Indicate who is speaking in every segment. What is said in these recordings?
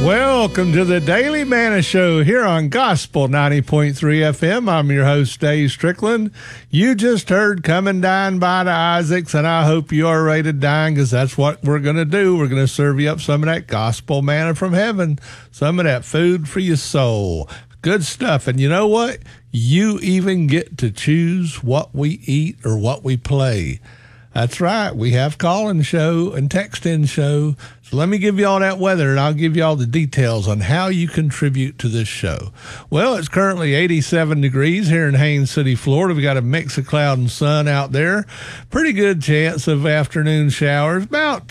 Speaker 1: Welcome to the Daily Manna Show here on Gospel 90.3 FM. I'm your host, Dave Strickland. You just heard Come and Dine by the Isaacs, and I hope you are ready to dine, because that's what we're going to do. We're going to serve you up some of that gospel manna from heaven, some of that food for your soul. Good stuff. And you know what? You even get to choose what we eat or what we play. That's right. We have call-in show and text-in show. So let me give you all that weather, and I'll give you all the details on how you contribute to this show. Well, it's currently 87 degrees here in Haines City, Florida. We got a mix of cloud and sun out there. Pretty good chance of afternoon showers, about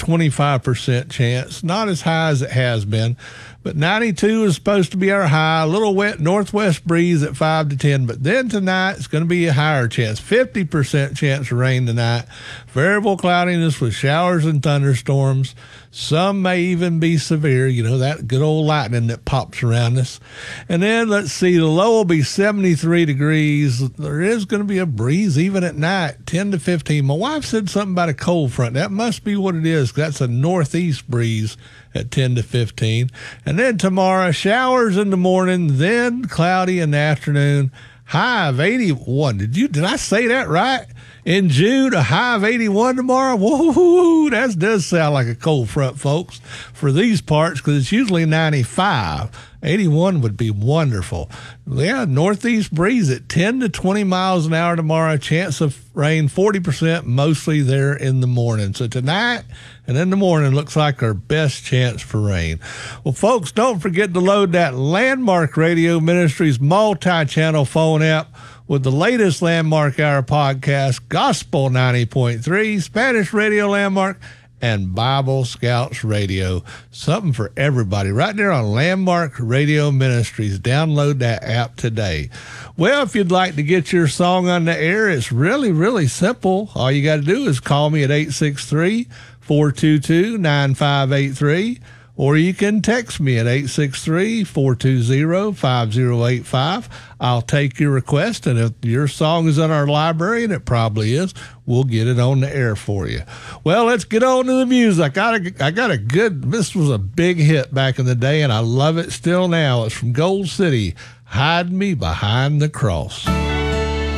Speaker 1: 25% chance. Not as high as it has been, but 92 is supposed to be our high. A little wet northwest breeze at 5 to 10, but then tonight it's going to be a higher chance, 50% chance of rain tonight. Variable cloudiness with showers and thunderstorms. Some may even be severe, you know, that good old lightning that pops around us. And then let's see, the low will be 73 degrees. There is going to be a breeze even at night, 10 to 15. My wife said something about a cold front. That must be what it is. That's a northeast breeze at 10 to 15. And then tomorrow, showers in the morning, then cloudy in the afternoon. High of 81. Did I say that right? In June, a high of 81 tomorrow. Whoa, that does sound like a cold front, folks, for these parts, because it's usually 95. 81 would be wonderful. Yeah, northeast breeze at 10 to 20 miles an hour tomorrow. Chance of rain 40%, mostly there in the morning. So tonight and in the morning looks like our best chance for rain. Well, folks, don't forget to load that Landmark Radio Ministries multi-channel phone app with the latest Landmark Hour podcast, Gospel 90.3, Spanish Radio Landmark, and Bible Scouts Radio. Something for everybody right there on Landmark Radio Ministries. Download that app today. Well, if you'd like to get your song on the air, it's really, really simple. All you got to do is call me at 863-422-9583. Or you can text me at 863-420-5085. I'll take your request, and if your song is in our library, and it probably is, we'll get it on the air for you. Well, let's get on to the music. I got a good, this was a big hit back in the day, and I love it still now. It's from Gold City, Hide Me Behind the Cross.